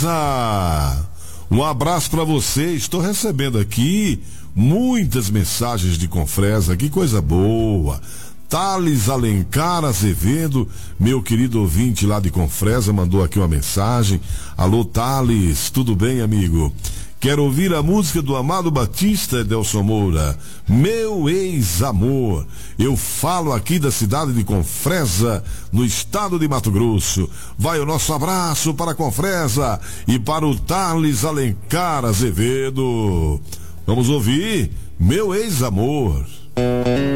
Beleza? Um abraço para você. Estou recebendo aqui muitas mensagens de Confresa. Que coisa boa. Thales Alencar Azevedo, meu querido ouvinte lá de Confresa, mandou aqui uma mensagem. Alô, Thales, tudo bem, amigo? Quero ouvir a música do Amado Batista, Edelson Moura, Meu Ex-Amor. Eu falo aqui da cidade de Confresa, no estado de Mato Grosso. Vai o nosso abraço para Confresa e para o Thales Alencar Azevedo. Vamos ouvir Meu Ex-Amor.